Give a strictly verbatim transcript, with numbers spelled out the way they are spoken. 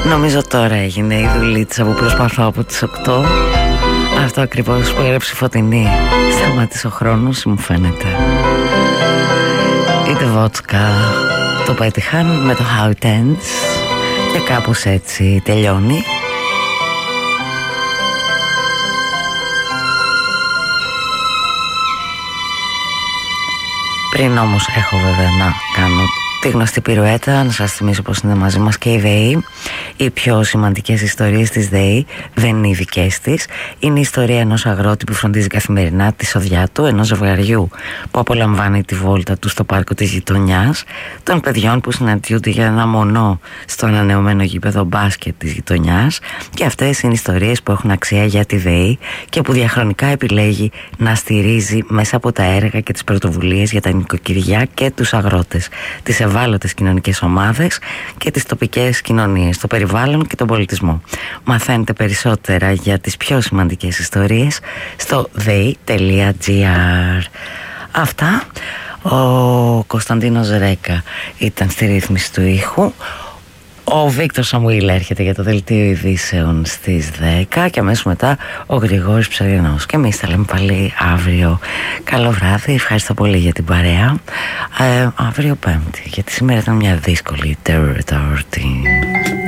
Νομίζω τώρα έγινε η δουλίτσα που προσπαθώ από τις οκτώ. Αυτό ακριβώς που έγραψε η Φωτεινή. Σταμάτησε ο χρόνος, μου φαίνεται. Είτε βότσκα. Το πέτυχαν με το How It Ends και κάπως έτσι τελειώνει. Πριν όμως έχω βέβαια να κάνω τη γνωστή πυρουέτα, να σας θυμίσω πως είναι μαζί μας και η ΔΕΗ. Οι πιο σημαντικές ιστορίες της ΔΕΗ δεν είναι οι δικές της. Είναι η ιστορία ενός αγρότη που φροντίζει καθημερινά τη σοδιά του, ενός ζευγαριού που απολαμβάνει τη βόλτα του στο πάρκο της γειτονιάς, των παιδιών που συναντιούνται για ένα μονό στο ανανεωμένο γήπεδο μπάσκετ της γειτονιάς. Και αυτές είναι ιστορίες που έχουν αξία για τη ΔΕΗ και που διαχρονικά επιλέγει να στηρίζει μέσα από τα έργα και τις πρωτοβουλίες για τα νοικοκυριά και τους αγρότες, τις ευάλωτες κοινωνικές ομάδες και τις τοπικές κοινωνίες, το περιβάλλον και τον πολιτισμό. Μαθαίνετε περισσότερα για τις πιο σημαντικές ιστορίες στο δέι τελεία τζι άρ. Αυτά. Ο Κωνσταντίνος Ρέκα ήταν στη ρύθμιση του ήχου. Ο Βίκτορ Σαμουήλ έρχεται για το δελτίο ειδήσεων στις δέκα και αμέσως μετά ο Γρηγόρης Ψαρινός. Και εμείς θα λέμε πάλι αύριο. Καλό βράδυ, ευχαριστώ πολύ για την παρέα. Ε, αύριο Πέμπτη, γιατί σήμερα ήταν μια δύσκολη τετάρτη.